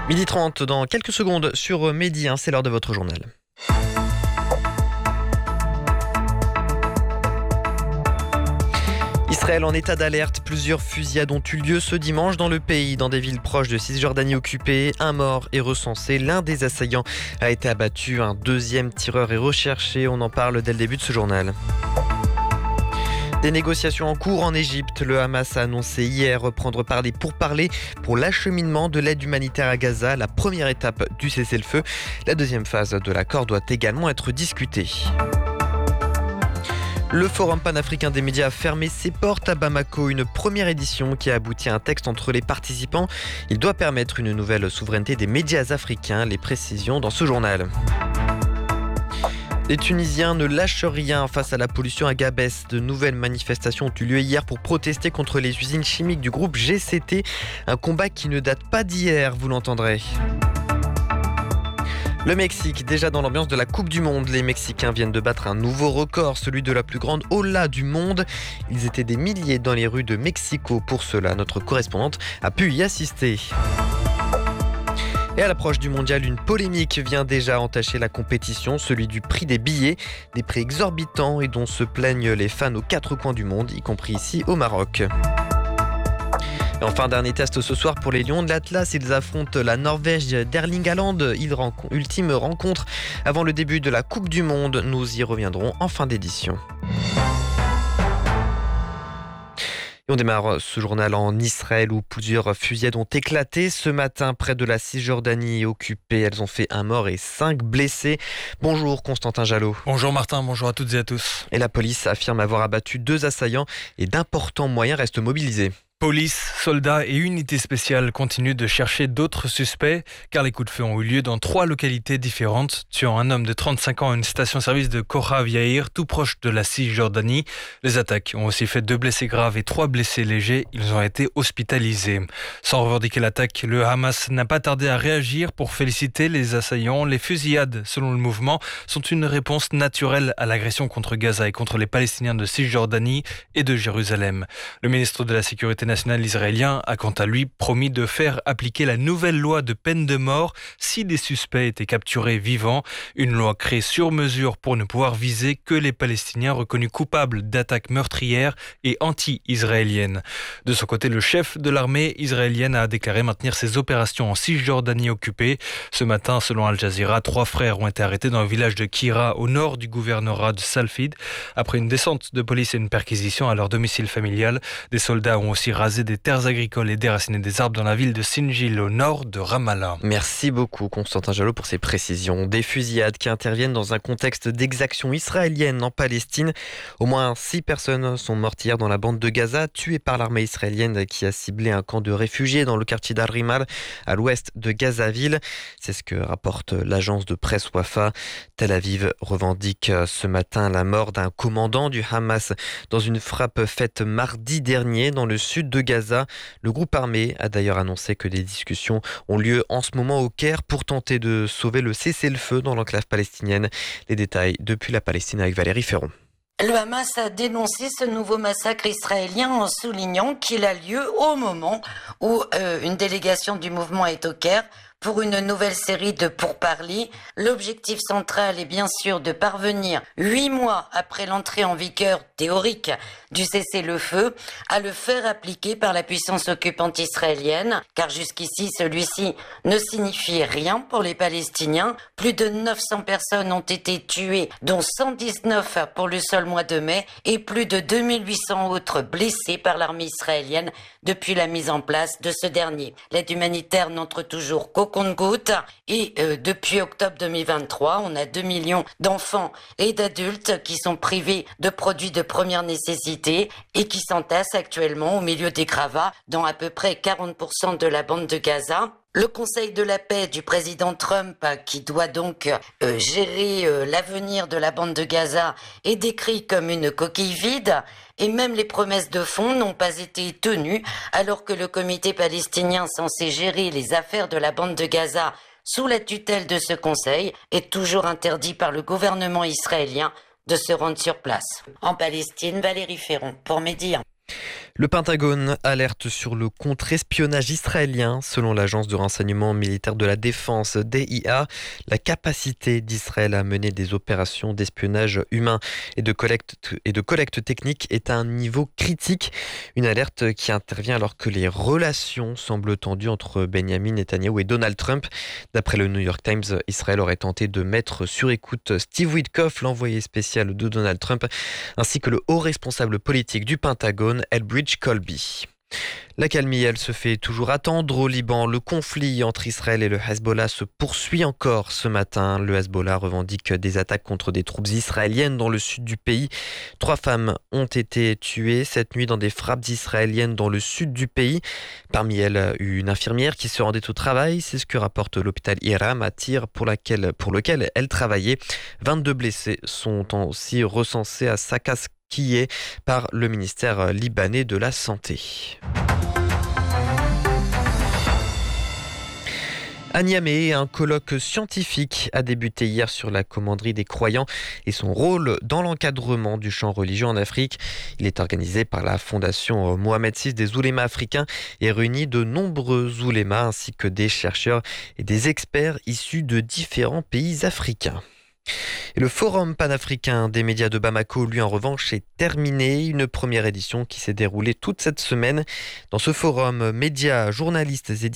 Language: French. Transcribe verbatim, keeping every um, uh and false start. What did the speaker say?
midi trente dans quelques secondes sur Midi, hein, c'est l'heure de votre journal. Israël en état d'alerte. Plusieurs fusillades ont eu lieu ce dimanche dans le pays, dans des villes proches de Cisjordanie occupée. Un mort est recensé. L'un des assaillants a été abattu. Un deuxième tireur est recherché. On en parle dès le début de ce journal. Des négociations en cours en Égypte. Le Hamas a annoncé hier reprendre par les pourparlers pour l'acheminement de l'aide humanitaire à Gaza, la première étape du cessez-le-feu. La deuxième phase de l'accord doit également être discutée. Le Forum panafricain des médias a fermé ses portes à Bamako, une première édition qui a abouti à un texte entre les participants. Il doit permettre une nouvelle souveraineté des médias africains. Les précisions dans ce journal. Les Tunisiens ne lâchent rien face à la pollution à Gabès. De nouvelles manifestations ont eu lieu hier pour protester contre les usines chimiques du groupe G C T. Un combat qui ne date pas d'hier, vous l'entendrez. Le Mexique, déjà dans l'ambiance de la Coupe du Monde, les Mexicains viennent de battre un nouveau record, celui de la plus grande ola du monde. Ils étaient des milliers dans les rues de Mexico. Pour cela, notre correspondante a pu y assister. Et à l'approche du mondial, une polémique vient déjà entacher la compétition, celui du prix des billets, des prix exorbitants et dont se plaignent les fans aux quatre coins du monde, y compris ici au Maroc. Et enfin, dernier test ce soir pour les Lions de l'Atlas. Ils affrontent la Norvège d'Erling Haaland. Ultime rencontre avant le début de la Coupe du Monde. Nous y reviendrons en fin d'édition. Et on démarre ce journal en Israël où plusieurs fusillades ont éclaté ce matin près de la Cisjordanie occupée. Elles ont fait un mort et cinq blessés. Bonjour Constantin Jalot. Bonjour Martin, bonjour à toutes et à tous. Et la police affirme avoir abattu deux assaillants et d'importants moyens restent mobilisés. Police, soldats et unités spéciales continuent de chercher d'autres suspects car les coups de feu ont eu lieu dans trois localités différentes, tuant un homme de trente-cinq ans à une station-service de Kohav Yair, tout proche de la Cisjordanie. Les attaques ont aussi fait deux blessés graves et trois blessés légers. Ils ont été hospitalisés. Sans revendiquer l'attaque, le Hamas n'a pas tardé à réagir pour féliciter les assaillants. Les fusillades, selon le mouvement, sont une réponse naturelle à l'agression contre Gaza et contre les Palestiniens de Cisjordanie et de Jérusalem. Le ministre de la Sécurité national israélien a quant à lui promis de faire appliquer la nouvelle loi de peine de mort si des suspects étaient capturés vivants. Une loi créée sur mesure pour ne pouvoir viser que les Palestiniens reconnus coupables d'attaques meurtrières et anti-israéliennes. De son côté, le chef de l'armée israélienne a déclaré maintenir ses opérations en Cisjordanie occupée. Ce matin, selon Al Jazeera, trois frères ont été arrêtés dans le village de Kira, au nord du gouvernorat de Salfid. Après une descente de police et une perquisition à leur domicile familial, des soldats ont aussi raser des terres agricoles et déraciner des arbres dans la ville de Sinjil au nord de Ramallah. Merci beaucoup Constantin Jalot pour ces précisions. Des fusillades qui interviennent dans un contexte d'exaction israélienne en Palestine. Au moins six personnes sont mortes hier dans la bande de Gaza, tuées par l'armée israélienne qui a ciblé un camp de réfugiés dans le quartier d'Al-Rimal, à l'ouest de Gazaville. C'est ce que rapporte l'agence de presse Wafa. Tel Aviv revendique ce matin la mort d'un commandant du Hamas dans une frappe faite mardi dernier dans le sud de Gaza. Le groupe armé a d'ailleurs annoncé que des discussions ont lieu en ce moment au Caire pour tenter de sauver le cessez-le-feu dans l'enclave palestinienne. Les détails depuis la Palestine avec Valérie Ferron. Le Hamas a dénoncé ce nouveau massacre israélien en soulignant qu'il a lieu au moment où euh, une délégation du mouvement est au Caire pour une nouvelle série de pourparlers. L'objectif central est bien sûr de parvenir, huit mois après l'entrée en vigueur théorique du cessez-le-feu, à le faire appliquer par la puissance occupante israélienne, car jusqu'ici celui-ci ne signifie rien pour les Palestiniens. Plus de neuf cents personnes ont été tuées, dont cent dix-neuf pour le seul mois de mai, et plus de deux mille huit cents autres blessés par l'armée israélienne depuis la mise en place de ce dernier. L'aide humanitaire n'entre toujours qu'au compte-gouttes et euh, depuis octobre deux mille vingt-trois, on a deux millions d'enfants et d'adultes qui sont privés de produits de première nécessité et qui s'entassent actuellement au milieu des gravats dans à peu près quarante pour cent de la bande de Gaza. Le Conseil de la paix du président Trump, qui doit donc euh, gérer euh, l'avenir de la bande de Gaza, est décrit comme une coquille vide et même les promesses de fonds n'ont pas été tenues alors que le comité palestinien censé gérer les affaires de la bande de Gaza sous la tutelle de ce conseil est toujours interdit par le gouvernement israélien de se rendre sur place. En Palestine, Valérie Ferron pour Midi. Le Pentagone alerte sur le contre-espionnage israélien. Selon l'agence de renseignement militaire de la défense D I A, la capacité d'Israël à mener des opérations d'espionnage humain et de collecte, et de collecte technique est à un niveau critique. Une alerte qui intervient alors que les relations semblent tendues entre Benjamin Netanyahou et Donald Trump. D'après le New York Times, Israël aurait tenté de mettre sur écoute Steve Witkoff, l'envoyé spécial de Donald Trump, ainsi que le haut responsable politique du Pentagone, Elbridge Colby. L'accalmie, elle se fait toujours attendre au Liban. Le conflit entre Israël et le Hezbollah se poursuit encore ce matin. Le Hezbollah revendique des attaques contre des troupes israéliennes dans le sud du pays. Trois femmes ont été tuées cette nuit dans des frappes israéliennes dans le sud du pays. Parmi elles, une infirmière qui se rendait au travail. C'est ce que rapporte l'hôpital Iram à Tyr pour, laquelle, pour lequel elle travaillait. vingt-deux blessés sont aussi recensés à Sakas qui est par le ministère libanais de la Santé. À Niamey, un colloque scientifique a débuté hier sur la commanderie des croyants et son rôle dans l'encadrement du chant religieux en Afrique. Il est organisé par la fondation Mohamed six des oulémas africains et réunit de nombreux oulémas ainsi que des chercheurs et des experts issus de différents pays africains. Et le forum panafricain des médias de Bamako, lui en revanche, est terminé. Une première édition qui s'est déroulée toute cette semaine. Dans ce forum, médias, journalistes et